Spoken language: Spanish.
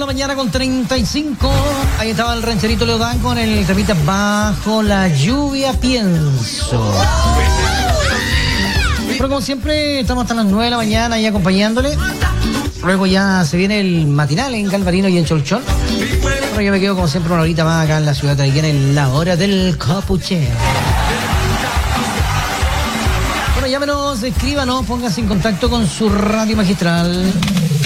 mañana con 35. Ahí estaba el rancherito Leodán con el temita Bajo la lluvia pienso. Pero como siempre, estamos hasta las 9 de la mañana ahí acompañándole. Luego ya se viene el matinal en Calvarino y en Cholchón. Pero yo me quedo como siempre una horita más acá en la ciudad de Ariquén en la hora del capucheo. Bueno, llámenos, escríbanos, pónganse en contacto con su radio magistral.